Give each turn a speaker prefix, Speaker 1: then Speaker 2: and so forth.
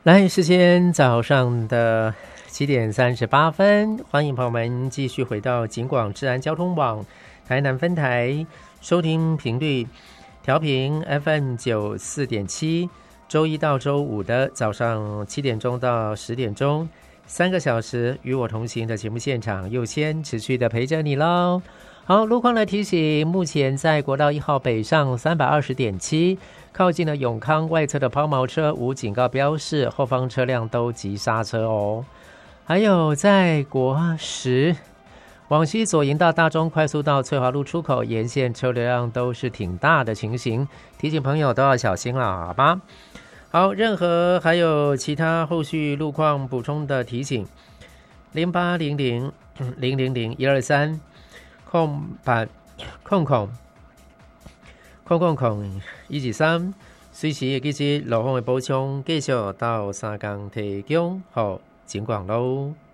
Speaker 1: 来，时间早上的7:38，欢迎朋友们继续回到警广治安交通网台南分台，收听频率调频 FM94.7，周一到周五的早上7点钟到10点钟，3个小时与我同行的节目现场又先持续的陪着你喽。好，路况的提醒，目前在国道1号北上320.7，靠近了永康外侧的抛锚车无警告标示，后方车辆都急刹车哦。还有在国10往西左营到大中快速道翠华路出口沿线车流量都是挺大的情形，提醒朋友都要小心了，好吧？好，任何还有其他后续路况补充的提醒，0800-000-123123，随时会记起路况的补充，继续到三江提供好警广喽。